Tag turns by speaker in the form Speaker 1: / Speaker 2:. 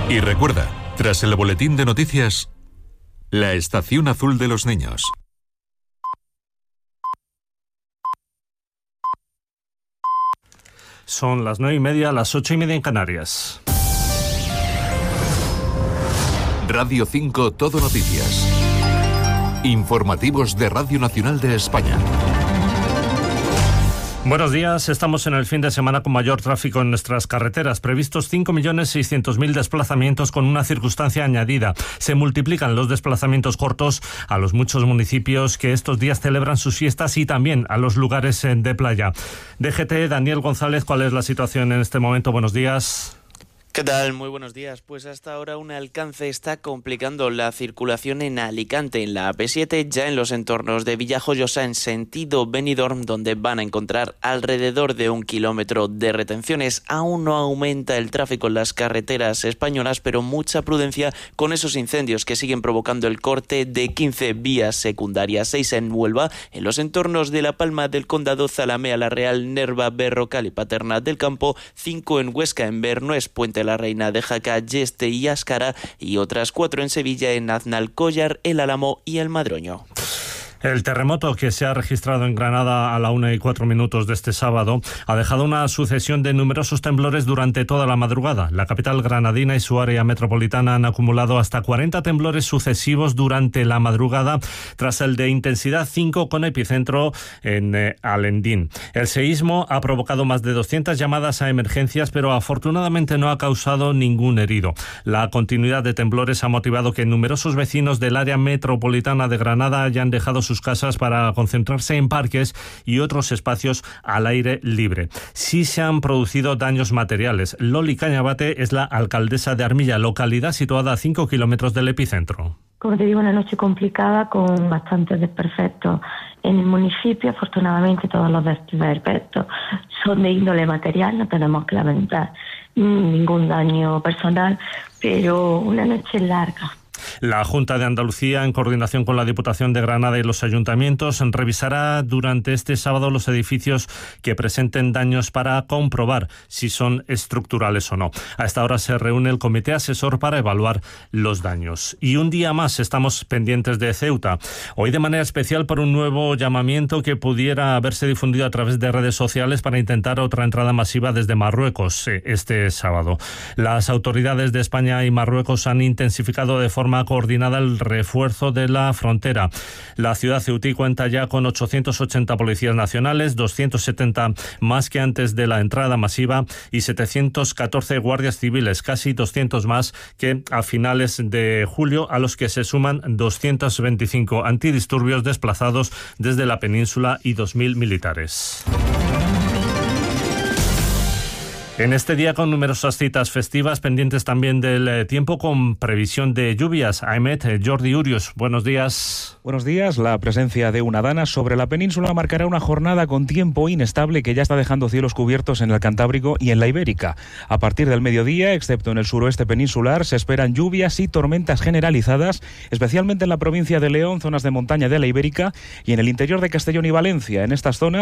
Speaker 1: Y recuerda, tras el boletín de noticias, la estación azul de los niños.
Speaker 2: Son las 9:30, las 8:30 en Canarias.
Speaker 1: Radio 5 Todo Noticias. Informativos de Radio Nacional de España.
Speaker 2: Buenos días, estamos en el fin de semana con mayor tráfico en nuestras carreteras. Previstos 5.600.000 desplazamientos con una circunstancia añadida. Se multiplican los desplazamientos cortos a los muchos municipios que estos días celebran sus fiestas y también a los lugares de playa. DGT, Daniel González, ¿cuál es la situación en este momento? Buenos días.
Speaker 3: ¿Qué tal? Muy buenos días. Pues hasta ahora un alcance está complicando la circulación en Alicante, en la AP7, ya en los entornos de Villajoyosa en sentido Benidorm, donde van a encontrar alrededor de 1 kilómetro de retenciones. Aún no aumenta el tráfico en las carreteras españolas, pero mucha prudencia con esos incendios que siguen provocando el corte de 15 vías secundarias, 6 en Huelva, en los entornos de La Palma del Condado, Zalamea, La Real, Nerva, Berrocal y Paterna del Campo, 5 en Huesca, en Bernués, Puente la Reina de Jaca, Yeste y Áscara, y otras 4 en Sevilla, en Aznalcóllar, El Álamo y El Madroño.
Speaker 2: El terremoto que se ha registrado en Granada a la 1:04 de este sábado ha dejado una sucesión de numerosos temblores durante toda la madrugada. La capital granadina y su área metropolitana han acumulado hasta 40 temblores sucesivos durante la madrugada, tras el de intensidad 5 con epicentro en Alendín. El seísmo ha provocado más de 200 llamadas a emergencias, pero afortunadamente no ha causado ningún herido. La continuidad de temblores ha motivado que numerosos vecinos del área metropolitana de Granada hayan dejado sus casas para concentrarse en parques y otros espacios al aire libre. Sí se han producido daños materiales. Loli Cañabate es la alcaldesa de Armilla, localidad situada a 5 kilómetros del epicentro.
Speaker 4: Como te digo, una noche complicada con bastantes desperfectos en el municipio. Afortunadamente todos los desperfectos son de índole material, no tenemos que lamentar ningún daño personal, pero una noche larga.
Speaker 2: La Junta de Andalucía, en coordinación con la Diputación de Granada y los ayuntamientos, revisará durante este sábado los edificios que presenten daños para comprobar si son estructurales o no. A esta hora se reúne el comité asesor para evaluar los daños. Y un día más estamos pendientes de Ceuta. Hoy de manera especial por un nuevo llamamiento que pudiera haberse difundido a través de redes sociales para intentar otra entrada masiva desde Marruecos este sábado. Las autoridades de España y Marruecos han intensificado de forma coordinada el refuerzo de la frontera. La ciudad ceutí cuenta ya con 880 policías nacionales, 270 más que antes de la entrada masiva y 714 guardias civiles, casi 200 más que a finales de julio, a los que se suman 225 antidisturbios desplazados desde la península y 2.000 militares. En este día con numerosas citas festivas, pendientes también del tiempo con previsión de lluvias. Ahmed, Jordi Urios, buenos días.
Speaker 5: Buenos días. La presencia de una dana sobre la península marcará una jornada con tiempo inestable que ya está dejando cielos cubiertos en el Cantábrico y en la Ibérica. A partir del mediodía, excepto en el suroeste peninsular, se esperan lluvias y tormentas generalizadas, especialmente en la provincia de León, zonas de montaña de la Ibérica y en el interior de Castellón y Valencia. En estas zonas